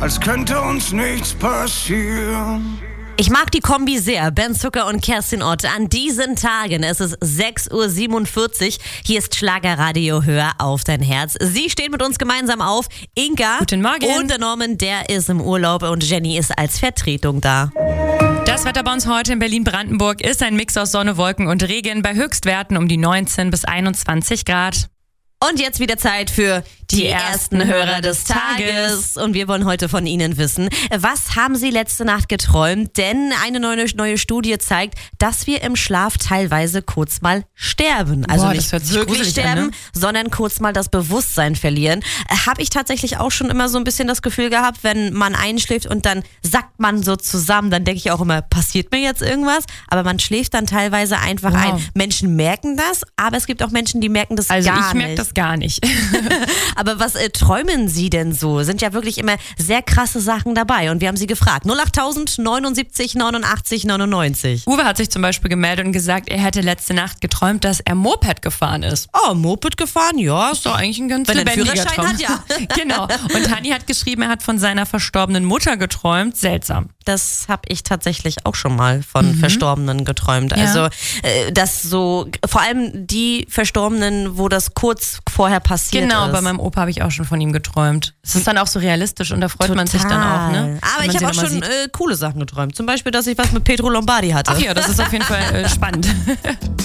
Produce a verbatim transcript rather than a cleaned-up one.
als könnte uns nichts passieren. Ich mag die Kombi sehr. Ben Zucker und Kerstin Ott an diesen Tagen. Es ist sechs Uhr siebenundvierzig. Hier ist Schlagerradio, hör auf dein Herz. Sie stehen mit uns gemeinsam auf. Inka. Guten Morgen. Und der Norman, der ist im Urlaub und Jenny ist als Vertretung da. Das Wetter bei uns heute in Berlin-Brandenburg ist ein Mix aus Sonne, Wolken und Regen bei Höchstwerten um die neunzehn bis einundzwanzig Grad. Und jetzt wieder Zeit für die, die ersten Hörer des Tages. Und wir wollen heute von Ihnen wissen, was haben Sie letzte Nacht geträumt? Denn eine neue, neue Studie zeigt, dass wir im Schlaf teilweise kurz mal sterben. Also Boah, nicht das hört sich wirklich gruselig sterben, an, ne? sondern kurz mal das Bewusstsein verlieren. Äh, Habe ich tatsächlich auch schon immer so ein bisschen das Gefühl gehabt, wenn man einschläft und dann sackt man so zusammen, dann denke ich auch immer, passiert mir jetzt irgendwas? Aber man schläft dann teilweise einfach Wow. ein. Menschen merken das, aber es gibt auch Menschen, die merken das Also gar ich nicht. merke das gar nicht. Aber was äh, träumen Sie denn so? Sind ja wirklich immer sehr krasse Sachen dabei. Und wir haben Sie gefragt. null acht neunundsiebzig neunundachtzig neunundneunzig. Uwe hat sich zum Beispiel gemeldet und gesagt, er hätte letzte Nacht geträumt, dass er Moped gefahren ist. Oh, Moped gefahren? Ja. Das ist doch eigentlich ein ganz Wenn er einen lebendiger Führerschein Traum. hat, ja. Genau. Und Hanni hat geschrieben, er hat von seiner verstorbenen Mutter geträumt. Seltsam. Das habe ich tatsächlich auch schon mal von mhm. Verstorbenen geträumt. Ja. Also äh, das so, vor allem die Verstorbenen, wo das kurz vorher passiert Genau, ist. bei meinem Opa habe ich auch schon von ihm geträumt. Es ist dann auch so realistisch und da freut Total. man sich dann auch, ne? Aber Wenn ich man habe sie auch nochmal schon sieht. äh, coole Sachen geträumt. Zum Beispiel, dass ich was mit Pedro Lombardi hatte. Ach ja, das ist auf jeden Fall äh, spannend.